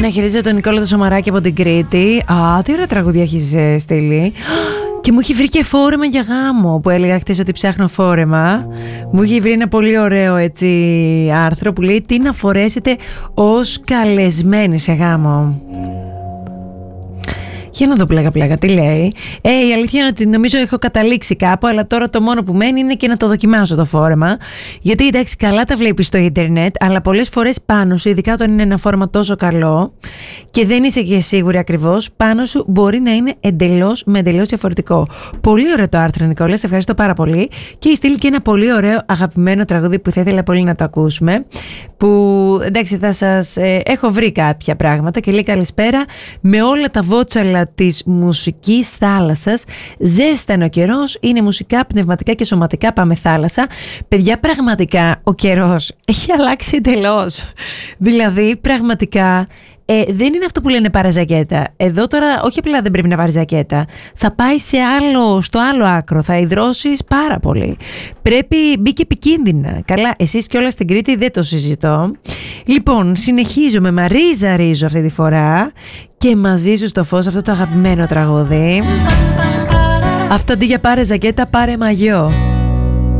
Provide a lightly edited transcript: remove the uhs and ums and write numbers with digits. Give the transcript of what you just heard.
Να χαιρετήσω τον Νικόλα το Σωμαράκη από την Κρήτη. Α, τι ωραία τραγούδια έχεις στείλει. Και μου έχει βρει και φόρεμα για γάμο, που έλεγα χτες ότι ψάχνω φόρεμα. Μου έχει βρει ένα πολύ ωραίο έτσι άρθρο που λέει τι να φορέσετε ως καλεσμένοι σε γάμο. Για να δω πλάγα, τι λέει. Η αλήθεια είναι ότι νομίζω έχω καταλήξει κάπου, αλλά τώρα το μόνο που μένει είναι και να το δοκιμάσω το φόρεμα. Γιατί εντάξει, καλά τα βλέπεις στο ίντερνετ, αλλά πολλές φορές πάνω σου, ειδικά όταν είναι ένα φόρεμα τόσο καλό και δεν είσαι και σίγουρη ακριβώς, πάνω σου μπορεί να είναι εντελώς διαφορετικό. Πολύ ωραίο το άρθρο, Νικόλα, σε ευχαριστώ πάρα πολύ. Και έχει στείλει και ένα πολύ ωραίο αγαπημένο τραγούδι που θα ήθελα πολύ να το ακούσουμε. Που εντάξει, θα σας έχω βρει κάποια πράγματα και λέει καλησπέρα με όλα τα βότσαλα της μουσικής θάλασσας. Ζέστανε ο καιρός, είναι μουσικά, πνευματικά και σωματικά. Πάμε θάλασσα. Παιδιά, πραγματικά ο καιρός έχει αλλάξει εντελώς. Δηλαδή, πραγματικά δεν είναι αυτό που λένε πάρε ζακέτα. Εδώ τώρα όχι απλά δεν πρέπει να πάρει ζακέτα. Θα πάει στο άλλο άκρο. Θα υδρώσεις πάρα πολύ. Πρέπει, μπήκε επικίνδυνα. Καλά, εσείς κιόλας στην Κρήτη δεν το συζητώ. Λοιπόν, συνεχίζω με Μαρίζα Ρίζο αυτή τη φορά και μαζί σου στο φως αυτό το αγαπημένο τραγούδι. Αυτό αντί για πάρε ζακέτα, πάρε μαγιό.